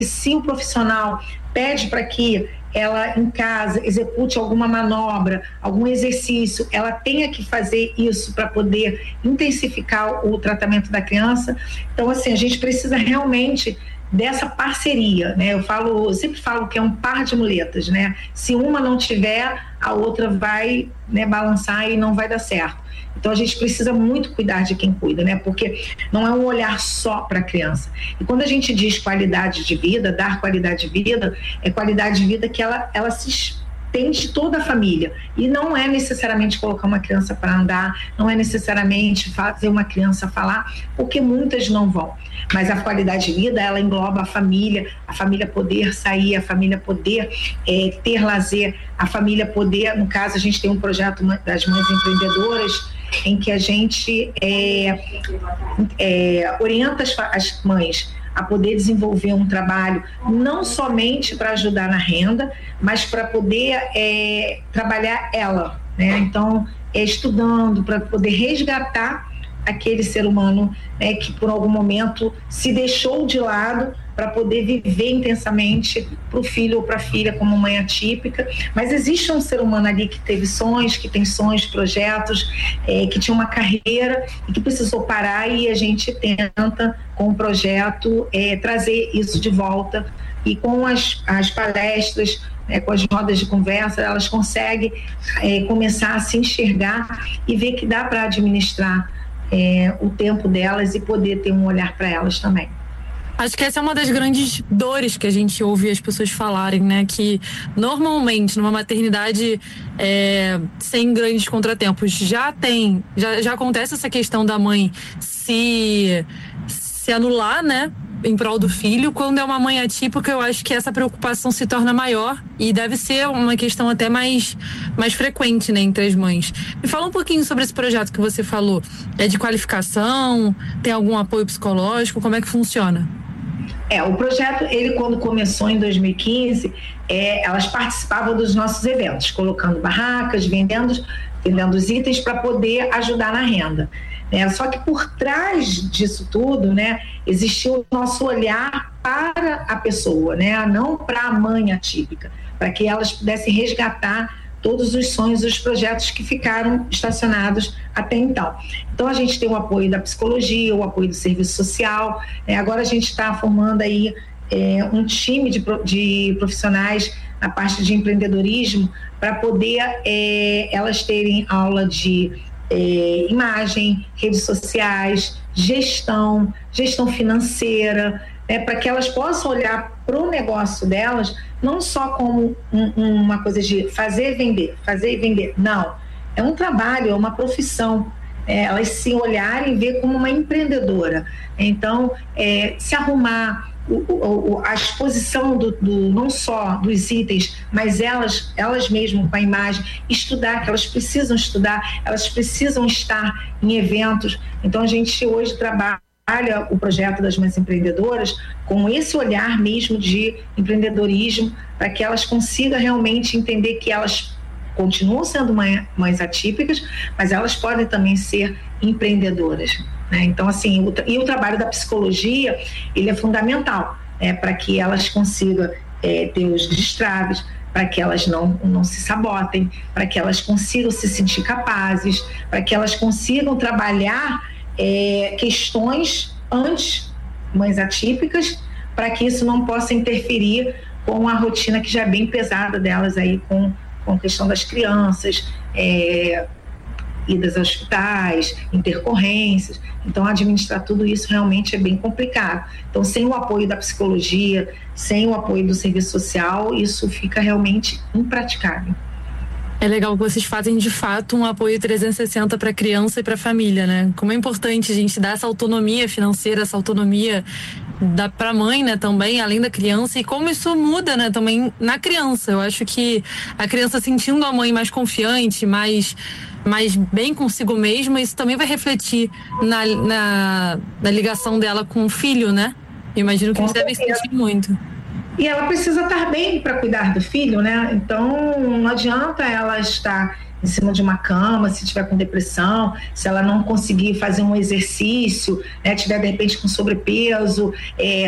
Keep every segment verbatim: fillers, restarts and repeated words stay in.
se o profissional pede para que ela em casa execute alguma manobra, algum exercício, ela tenha que fazer isso para poder intensificar o tratamento da criança. Então, assim, a gente precisa realmente dessa parceria, né? Eu falo, eu sempre falo que é um par de muletas, né? Se uma não tiver, a outra vai, né, balançar e não vai dar certo. Então a gente precisa muito cuidar de quem cuida, né? Porque não é um olhar só para a criança. E quando a gente diz qualidade de vida, dar qualidade de vida, é qualidade de vida que ela, ela se estende toda a família. E não é necessariamente colocar uma criança para andar, não é necessariamente fazer uma criança falar, porque muitas não vão. Mas a qualidade de vida, ela engloba a família, a família poder sair, a família poder é, ter lazer, a família poder, no caso a gente tem um projeto das mães empreendedoras, em que a gente é, é, orienta as, as mães a poder desenvolver um trabalho não somente para ajudar na renda, mas para poder é, trabalhar ela, né? Então, é, estudando para poder resgatar aquele ser humano, né, que por algum momento se deixou de lado para poder viver intensamente para o filho ou para a filha como mãe atípica. Mas existe um ser humano ali que teve sonhos, que tem sonhos, projetos, é, que tinha uma carreira e que precisou parar, e a gente tenta com o projeto é, trazer isso de volta, e com as, as palestras, é, com as rodas de conversa, elas conseguem é, começar a se enxergar e ver que dá para administrar É, o tempo delas e poder ter um olhar para elas também. Acho que essa é uma das grandes dores que a gente ouve as pessoas falarem, né? Que normalmente numa maternidade é, sem grandes contratempos já tem, já, já acontece essa questão da mãe se, se anular, né? Em prol do filho. Quando é uma mãe atípica, eu acho que essa preocupação se torna maior e deve ser uma questão até mais, mais frequente, né, entre as mães. Me fala um pouquinho sobre esse projeto que você falou. É de qualificação? Tem algum apoio psicológico? Como é que funciona? É, o projeto, ele quando começou em dois mil e quinze, é, elas participavam dos nossos eventos, colocando barracas, vendendo, vendendo os itens para poder ajudar na renda. É, só que por trás disso tudo, né, existiu o nosso olhar para a pessoa, né, não para a mãe atípica, para que elas pudessem resgatar todos os sonhos e os projetos que ficaram estacionados até então. Então a gente tem o apoio da psicologia, o apoio do serviço social, né, agora a gente está formando aí é, um time de, de profissionais na parte de empreendedorismo para poder é, elas terem aula de É, imagem, redes sociais, gestão, gestão financeira, né, para que elas possam olhar para o negócio delas não só como um, uma coisa de fazer e vender, fazer e vender, não, é um trabalho, é uma profissão, é, elas se olharem e ver como uma empreendedora. Então, é, se arrumar, O, o, a exposição do, do, não só dos itens, mas elas, elas mesmas com a imagem, estudar, que elas precisam estudar, elas precisam estar em eventos. Então a gente hoje trabalha o projeto das mães empreendedoras com esse olhar mesmo de empreendedorismo, para que elas consigam realmente entender que elas continuam sendo mãe, mães atípicas, mas elas podem também ser empreendedoras. Então, assim, o, e o trabalho da psicologia, ele é fundamental, né, para que elas consigam é, ter os destraves, para que elas não, não se sabotem, para que elas consigam se sentir capazes, para que elas consigam trabalhar é, questões antes, mães atípicas, para que isso não possa interferir com a rotina que já é bem pesada delas aí, com, com a questão das crianças, é, idas aos hospitais, intercorrências. Então, administrar tudo isso realmente é bem complicado. Então, sem o apoio da psicologia, sem o apoio do serviço social, isso fica realmente impraticável. É legal que vocês fazem, de fato, um apoio trezentos e sessenta para a criança e para a família, né? Como é importante a gente dar essa autonomia financeira, essa autonomia para a mãe, né, também, além da criança, e como isso muda, né, também na criança. Eu acho que a criança sentindo a mãe mais confiante, mais, mais bem consigo mesma, isso também vai refletir na, na, na ligação dela com o filho, né? Eu imagino que eles devem sentir muito. E ela precisa estar bem para cuidar do filho, né? Então, não adianta ela estar em cima de uma cama, se tiver com depressão, se ela não conseguir fazer um exercício, né, tiver de repente com sobrepeso, é,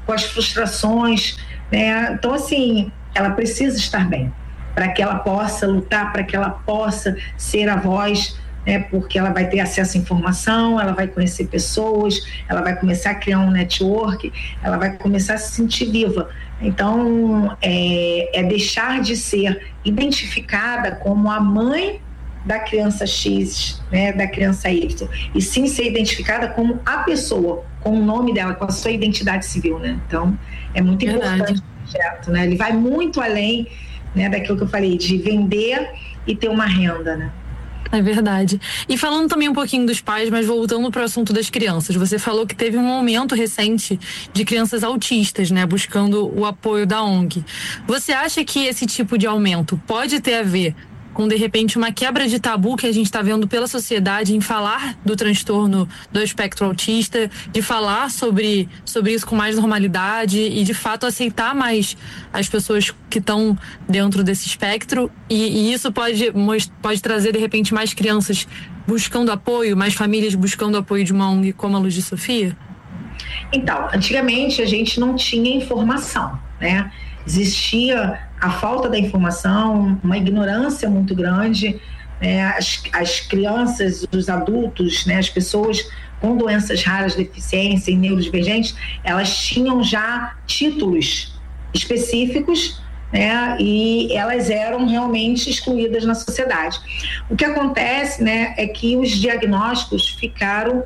com as frustrações, né? Então, assim, ela precisa estar bem para que ela possa lutar, para que ela possa ser a voz, né? Porque ela vai ter acesso à informação, ela vai conhecer pessoas, ela vai começar a criar um network, ela vai começar a se sentir viva. Então, é, é deixar de ser identificada como a mãe da criança X, né, da criança Y, e sim ser identificada como a pessoa, com o nome dela, com a sua identidade civil, né? Então, é muito Verdade. importante o projeto, né? Ele vai muito além, né, daquilo que eu falei, de vender e ter uma renda, né? É verdade. E falando também um pouquinho dos pais, mas voltando para o assunto das crianças, você falou que teve um aumento recente de crianças autistas, né, buscando o apoio da O N G. Você acha que esse tipo de aumento pode ter a ver com, de repente, uma quebra de tabu que a gente está vendo pela sociedade em falar do transtorno do espectro autista, de falar sobre, sobre isso com mais normalidade e, de fato, aceitar mais as pessoas que estão dentro desse espectro? E, e isso pode, pode trazer, de repente, mais crianças buscando apoio, mais famílias buscando apoio de uma O N G como a Luz de Sofia? Então, antigamente a gente não tinha informação, né? Existia a falta da informação, uma ignorância muito grande, né? As, as crianças, os adultos, né? As pessoas com doenças raras, deficiência e neurodivergentes, elas tinham já títulos específicos, né? E elas eram realmente excluídas na sociedade. O que acontece, né, é que os diagnósticos ficaram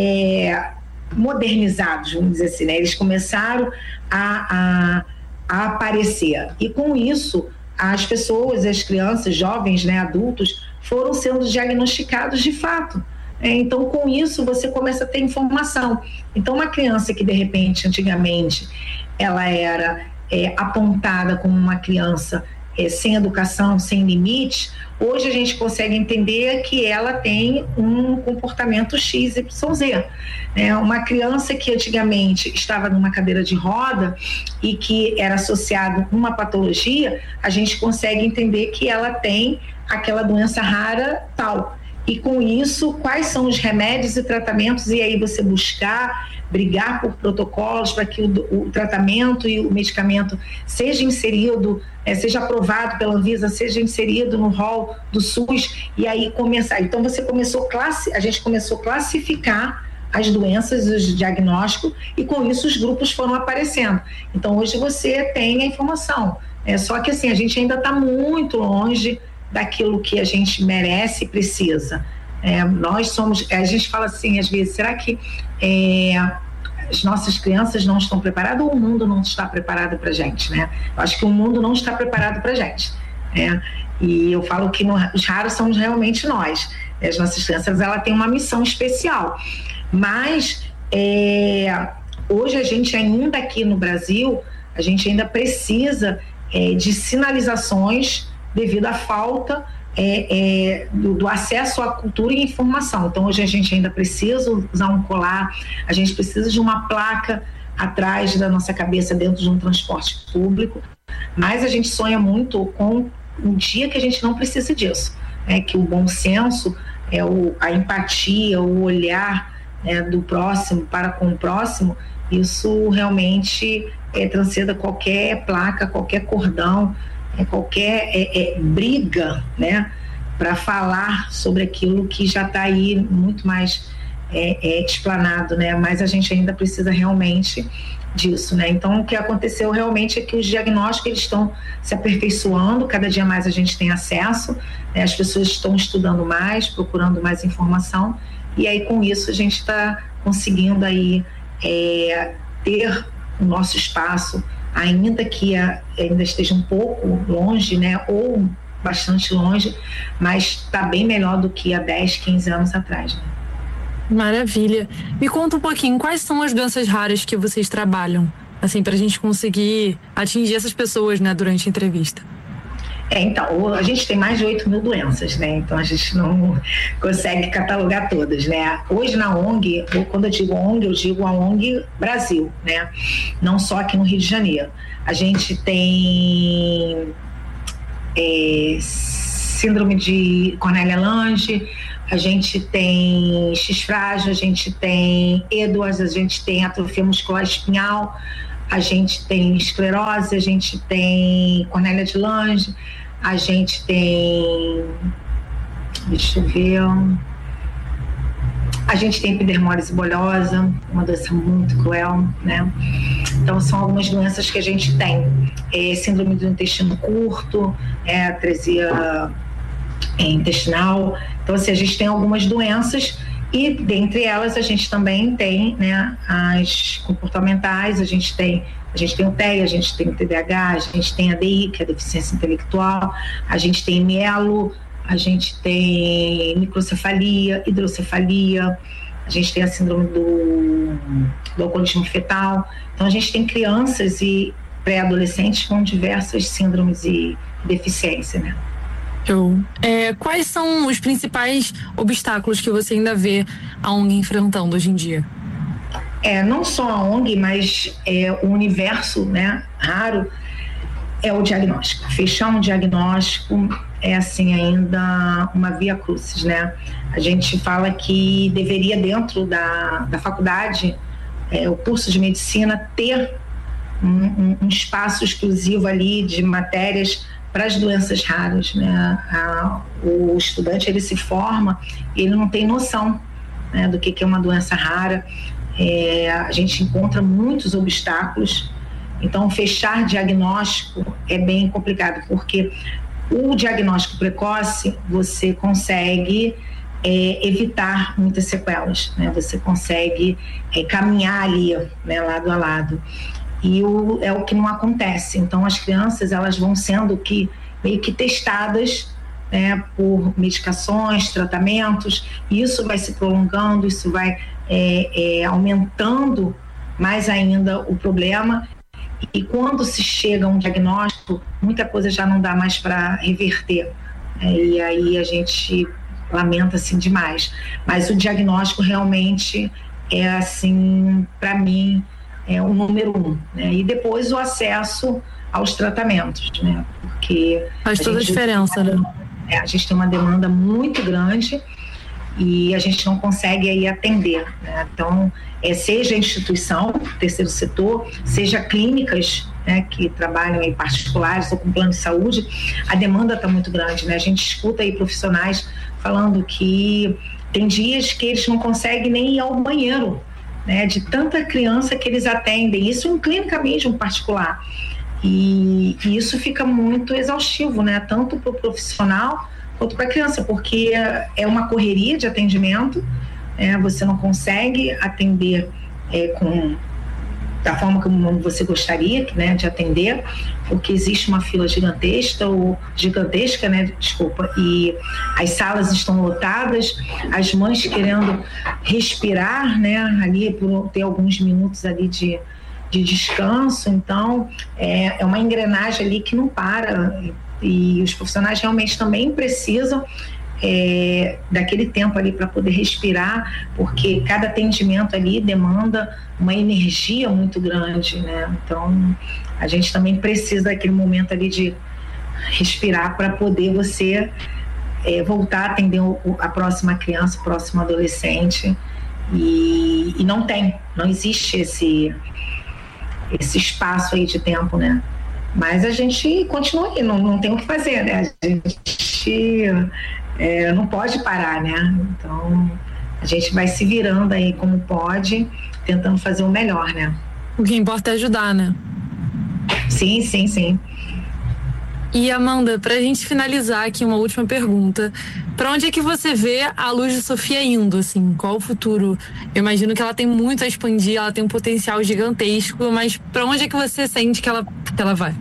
é, modernizados, vamos dizer assim, né? Eles começaram a, a a aparecer. E com isso, as pessoas, as crianças, jovens, né, adultos, foram sendo diagnosticados de fato. É, então, com isso, você começa a ter informação. Então, uma criança que, de repente, antigamente, ela era é, apontada como uma criança é, sem educação, sem limite, hoje a gente consegue entender que ela tem um comportamento X Y Z. É uma criança que antigamente estava numa cadeira de roda e que era associado a uma patologia, a gente consegue entender que ela tem aquela doença rara tal. E com isso, quais são os remédios e tratamentos, e aí você buscar, brigar por protocolos para que o, o tratamento e o medicamento seja inserido, é, seja aprovado pela Anvisa, seja inserido no rol do SUS, e aí começar. Então você começou, classi- a gente começou a classificar as doenças, os diagnósticos, e com isso os grupos foram aparecendo. Então hoje você tem a informação, é, só que assim, a gente ainda está muito longe daquilo que a gente merece e precisa. É, nós somos, a gente fala assim às vezes, será que é, as nossas crianças não estão preparadas ou o mundo não está preparado para a gente, né? Eu acho que o mundo não está preparado para a gente, né? E eu falo que no, os raros somos realmente nós. As nossas crianças, ela tem uma missão especial, mas é, hoje a gente ainda aqui no Brasil, a gente ainda precisa é, de sinalizações devido à falta é, é, do, do acesso à cultura e informação. Então hoje a gente ainda precisa usar um colar, a gente precisa de uma placa atrás da nossa cabeça dentro de um transporte público, mas a gente sonha muito com um dia que a gente não precisa disso, né? Que o bom senso, é o, a empatia, o olhar, né, do próximo para com o próximo, isso realmente é, transcenda qualquer placa, qualquer cordão, é, qualquer é, é, briga, né, para falar sobre aquilo que já está aí muito mais é, é, explanado, né, mas a gente ainda precisa realmente disso, né. Então o que aconteceu realmente é que os diagnósticos eles estão se aperfeiçoando, cada dia mais a gente tem acesso, né, as pessoas estão estudando mais, procurando mais informação, e aí com isso a gente está conseguindo aí é, ter o nosso espaço, ainda que a, ainda esteja um pouco longe, né, ou bastante longe, mas está bem melhor do que há dez, quinze anos atrás, né? Maravilha. Me conta um pouquinho, quais são as doenças raras que vocês trabalham, assim, para a gente conseguir atingir essas pessoas, né, durante a entrevista? É, então, a gente tem mais de oito mil doenças, né? Então a gente não consegue catalogar todas, né? Hoje na O N G, quando eu digo O N G, eu digo a O N G Brasil, né? Não só aqui no Rio de Janeiro. A gente tem é, síndrome de Cornélia-Lange, a gente tem X frágil, a gente tem Edwards, a gente tem atrofia muscular espinhal, a gente tem esclerose, a gente tem Cornélia de Lange, a gente tem, deixa eu ver, a gente tem epidermólise bolhosa, uma doença muito cruel, né? Então são algumas doenças que a gente tem. É, síndrome do intestino curto, é, atresia intestinal. Então assim, a gente tem algumas doenças e dentre elas a gente também tem, né, as comportamentais, a gente tem a gente tem o T E A, a gente tem o T D A H, a gente tem a D I, que é a deficiência intelectual, a gente tem mielo, a gente tem microcefalia, hidrocefalia, a gente tem a síndrome do, do alcoolismo fetal. Então a gente tem crianças e pré-adolescentes com diversas síndromes e deficiência, né? Show. É, quais são os principais obstáculos que você ainda vê a ONG enfrentando hoje em dia? É, não só a ONG, mas é, o universo, né, raro, é o diagnóstico. Fechar um diagnóstico é assim ainda uma via crucis, né? A gente fala que deveria dentro da, da faculdade, é, o curso de medicina ter um, um, um espaço exclusivo ali de matérias para as doenças raras, né? A, o estudante, ele se forma, ele não tem noção, né, do que, que é uma doença rara. É, a gente encontra muitos obstáculos, então fechar diagnóstico é bem complicado, porque o diagnóstico precoce você consegue é, evitar muitas sequelas, né? Você consegue é, caminhar ali, né, lado a lado, e o, é o que não acontece. Então as crianças, elas vão sendo que, meio que testadas, né, por medicações, tratamentos, e isso vai se prolongando, isso vai É, é, aumentando mais ainda o problema, e quando se chega a um diagnóstico, muita coisa já não dá mais para reverter, é, e aí a gente lamenta assim demais, mas o diagnóstico realmente é assim, para mim, é o número um, né? E depois o acesso aos tratamentos, né? Porque faz toda a diferença, né? É, a gente tem uma demanda muito grande e a gente não consegue aí atender, né? Então, é, seja a instituição, terceiro setor, seja clínicas, né, que trabalham em particulares ou com plano de saúde, a demanda está muito grande, né? A gente escuta aí profissionais falando que tem dias que eles não conseguem nem ir ao banheiro, né, de tanta criança que eles atendem, isso em clínica mesmo particular, e, e isso fica muito exaustivo, né, tanto para o profissional quanto para a criança, porque é uma correria de atendimento, é, você não consegue atender é, com, da forma como você gostaria, né, de atender, porque existe uma fila gigantesca, ou gigantesca, né, desculpa, e as salas estão lotadas, as mães querendo respirar, né, ali por ter alguns minutos ali de, de descanso. Então é, é uma engrenagem ali que não para, e os profissionais realmente também precisam é, daquele tempo ali para poder respirar, porque cada atendimento ali demanda uma energia muito grande, né? Então a gente também precisa daquele momento ali de respirar para poder você é, voltar a atender o, a próxima criança, o próximo adolescente, e, e não tem, não existe esse, esse espaço aí de tempo, né? Mas a gente continua aí, não, não tem o que fazer, né? A gente é, não pode parar, né? Então a gente vai se virando aí como pode, tentando fazer o melhor, né? O que importa é ajudar, né? Sim, sim, sim. E Amanda, pra gente finalizar aqui, uma última pergunta. Pra onde é que você vê a Luz de Sofia indo, assim? Qual o futuro? Eu imagino que ela tem muito a expandir, ela tem um potencial gigantesco, mas pra onde é que você sente que ela, que ela vai?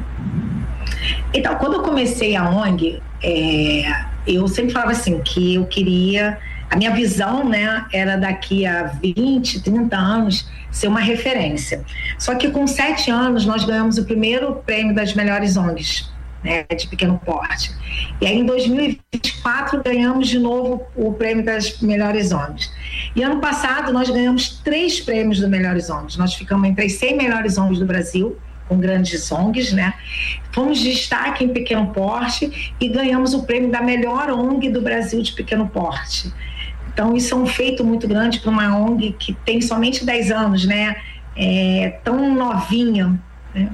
Então, quando eu comecei a ONG, é, eu sempre falava assim, que eu queria... A minha visão, né, era daqui a vinte, trinta anos ser uma referência. Só que com sete anos nós ganhamos o primeiro prêmio das melhores ONGs, né, de pequeno porte. E aí em dois mil e vinte e quatro ganhamos de novo o prêmio das melhores ONGs. E ano passado nós ganhamos três prêmios das melhores ONGs. Nós ficamos entre as cem melhores ONGs do Brasil, com grandes ONGs, né? Fomos de destaque em pequeno porte e ganhamos o prêmio da melhor ONG do Brasil de pequeno porte. Então isso é um feito muito grande para uma ONG que tem somente dez anos, né? é, tão novinha, né?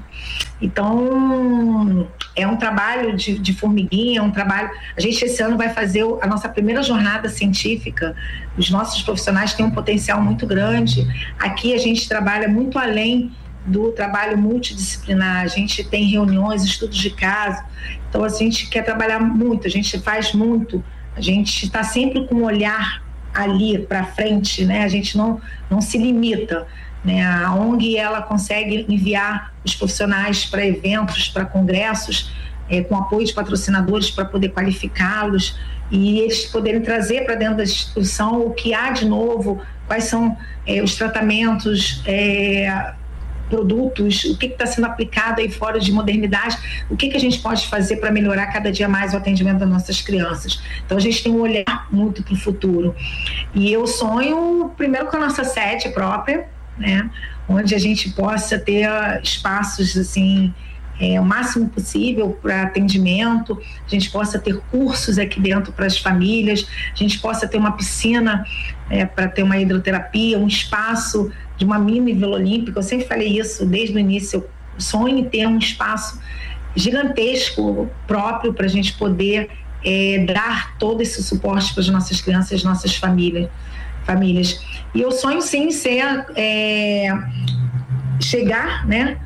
Então, é um trabalho de, de formiguinha, é um trabalho... A gente esse ano vai fazer a nossa primeira jornada científica. Os nossos profissionais têm um potencial muito grande. Aqui a gente trabalha muito além do trabalho multidisciplinar. A gente tem reuniões, estudos de caso. Então, a gente quer trabalhar muito, a gente faz muito. A gente está sempre com um olhar ali para frente, né? A gente não, não se limita. Né? A O N G ela consegue enviar os profissionais para eventos, para congressos, é, com apoio de patrocinadores para poder qualificá-los e eles poderem trazer para dentro da instituição o que há de novo, quais são é, os tratamentos, é, produtos, o que está sendo aplicado aí fora de modernidade, o que, que a gente pode fazer para melhorar cada dia mais o atendimento das nossas crianças. Então a gente tem um olhar muito para o futuro. E eu sonho primeiro com a nossa sede própria, né, onde a gente possa ter espaços assim, é, o máximo possível para atendimento, a gente possa ter cursos aqui dentro para as famílias, a gente possa ter uma piscina é, para ter uma hidroterapia, um espaço de uma mini Vila Olímpica. Eu sempre falei isso desde o início, eu sonho em ter um espaço gigantesco próprio para a gente poder é, dar todo esse suporte para as nossas crianças, nossas famílias. famílias. E eu sonho sim ser, é, chegar, né,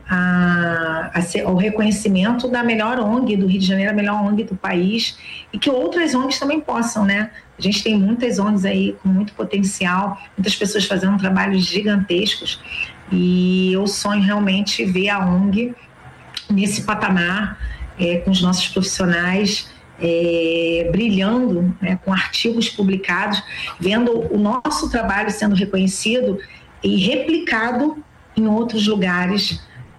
a, a ser, ao reconhecimento da melhor O N G do Rio de Janeiro, a melhor O N G do país, e que outras O N Gs também possam, né? A gente tem muitas O N Gs aí com muito potencial, muitas pessoas fazendo trabalhos gigantescos, e eu sonho realmente ver a O N G nesse patamar, é, com os nossos profissionais, É, brilhando, né, com artigos publicados, vendo o nosso trabalho sendo reconhecido e replicado em outros lugares,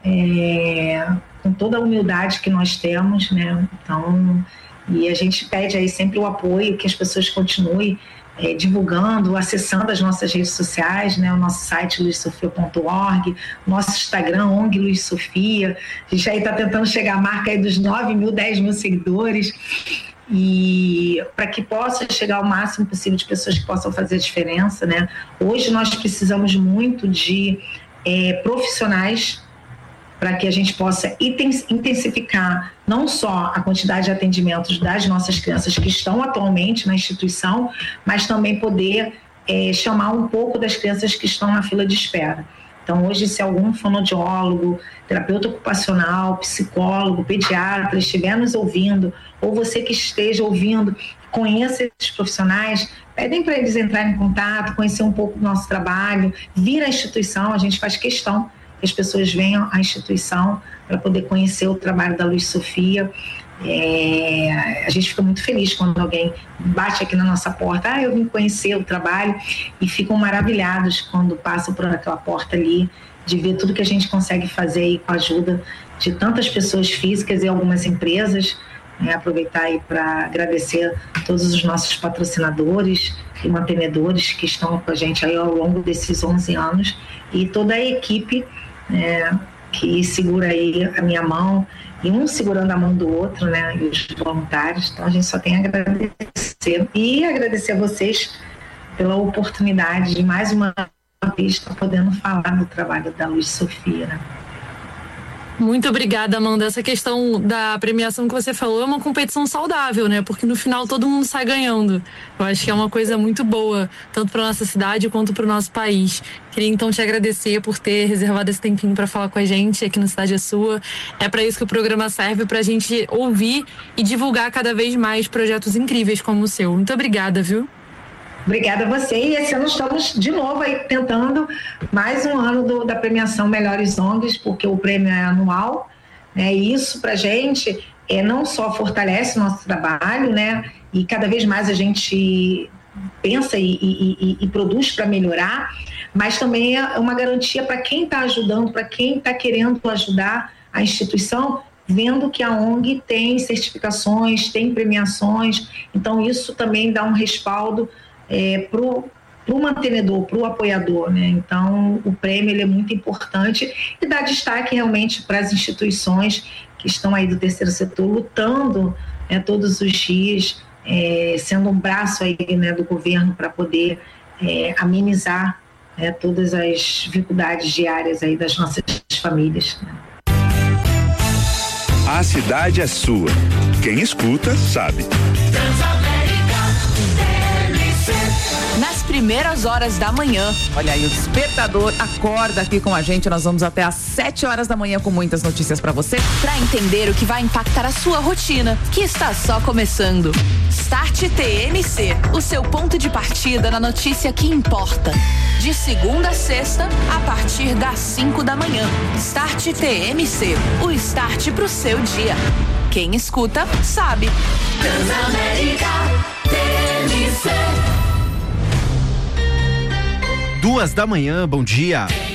é, com toda a humildade que nós temos, né? Então, e a gente pede aí sempre o apoio, que as pessoas continuem é, divulgando, acessando as nossas redes sociais, né? O nosso site luiz sofia ponto org, nosso Instagram O N G Luiz Sofia. A gente aí está tentando chegar à marca aí dos nove mil, dez mil seguidores, e para que possa chegar ao máximo possível de pessoas que possam fazer a diferença, né? Hoje nós precisamos muito de é, profissionais para que a gente possa intensificar não só a quantidade de atendimentos das nossas crianças que estão atualmente na instituição, mas também poder é, chamar um pouco das crianças que estão na fila de espera. Então, hoje, se algum fonoaudiólogo, terapeuta ocupacional, psicólogo, pediatra estiver nos ouvindo, ou você que esteja ouvindo, conheça esses profissionais, pedem para eles entrarem em contato, conhecer um pouco do nosso trabalho, vir à instituição. A gente faz questão que as pessoas venham à instituição para poder conhecer o trabalho da Luiz Sofia. É, a gente fica muito feliz quando alguém bate aqui na nossa porta, ah, eu vim conhecer o trabalho, e ficam maravilhados quando passam por aquela porta ali, de ver tudo que a gente consegue fazer aí com a ajuda de tantas pessoas físicas e algumas empresas. É, aproveitar aí para agradecer todos os nossos patrocinadores e mantenedores que estão com a gente aí ao longo desses onze anos, e toda a equipe é, que segura aí a minha mão, e um segurando a mão do outro, né, e os voluntários. Então a gente só tem a agradecer, e agradecer a vocês pela oportunidade de mais uma vez estar podendo falar do trabalho da Luiz Sofia, né? Muito obrigada, Amanda. Essa questão da premiação que você falou é uma competição saudável, né? Porque no final todo mundo sai ganhando. Eu acho que é uma coisa muito boa, tanto para nossa cidade quanto para o nosso país. Queria então te agradecer por ter reservado esse tempinho para falar com a gente aqui no Cidade é Sua. É para isso que o programa serve, para a gente ouvir e divulgar cada vez mais projetos incríveis como o seu. Muito obrigada, viu? Obrigada a você, e esse ano estamos de novo aí tentando mais um ano do, da premiação Melhores O N Gs, porque o prêmio é anual, né? E isso pra gente é, não só fortalece o nosso trabalho, né? E cada vez mais a gente pensa e, e, e, e produz para melhorar, mas também é uma garantia para quem está ajudando, para quem está querendo ajudar a instituição, vendo que a O N G tem certificações, tem premiações. Então isso também dá um respaldo É, para o mantenedor, para o apoiador, né? Então o prêmio ele é muito importante e dá destaque realmente para as instituições que estão aí do terceiro setor lutando, né, todos os dias, é, sendo um braço aí, né, do governo para poder é, amenizar né, todas as dificuldades diárias aí das nossas famílias. A cidade é sua. Quem escuta, sabe. Nas primeiras horas da manhã. Olha aí, o despertador acorda aqui com a gente. Nós vamos até às sete horas da manhã com muitas notícias pra você. Pra entender o que vai impactar a sua rotina, que está só começando. Start T M C, o seu ponto de partida na notícia que importa. De segunda a sexta, a partir das cinco da manhã. Start T M C, o start pro seu dia. Quem escuta, sabe. Transamérica T M C. Duas da manhã, bom dia.